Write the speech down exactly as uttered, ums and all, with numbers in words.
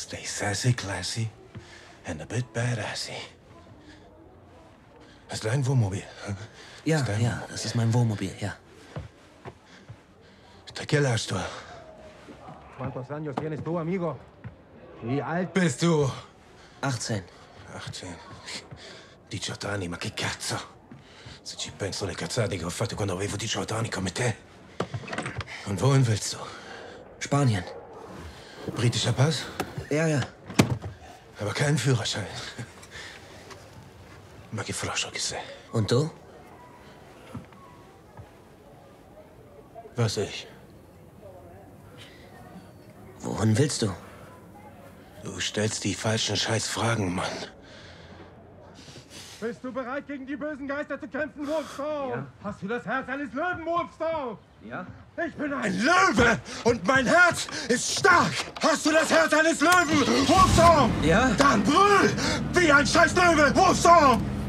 Stay sassy, classy, and a bit badassy. Hast du ein Wohnmobil? Ja, ist ja, Wohnmobil? das ist mein Wohnmobil, ja. ¿De qué lado tú? ¿Cuántos años tienes tú, amigo? Wie alt Bist du? achtzehn. achtzehn. diciotto anni, ma che cazzo? Se ci penso le cazzate che ho fatto quando avevo diciotto anni come te. Und wohin willst du? Spanien. Britischer Pass? Ja, ja. Aber keinen Führerschein. Ma che froscio che sei. Und du? Was ich? Wohin willst du? Du stellst die falschen Scheißfragen, Mann. Bist du bereit, gegen die bösen Geister zu kämpfen, Wolfstorm? Ja. Hast du das Herz eines Löwen, Wolfstorm? Ja. Ich bin ein Löwe und mein Herz ist stark. Hast du das Herz eines Löwen, Wolfstorm? Ja. Dann brüll wie ein scheiß Löwe, Wolfstorm!